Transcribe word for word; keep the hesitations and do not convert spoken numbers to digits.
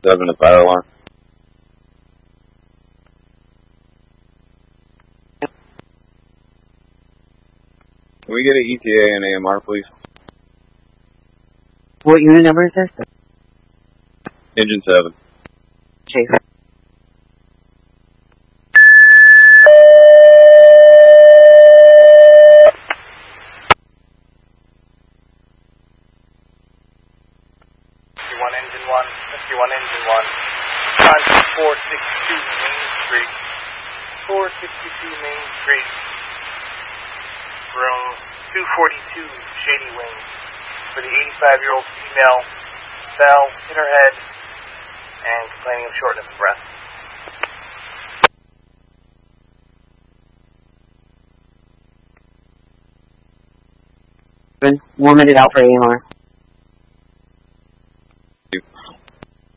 seven to fire alarm. Can we get an E T A and A M R, please? What unit number is this? Engine seven. Chase. fifty-one engine one, fifty-one engine one. Time to four sixty-two Main Street. four sixty-two Main Street. Room two forty-two, Shady Wing. For the eighty-five-year-old female, fell, hit her head, and complaining of shortness of breath. One minute out for A M R.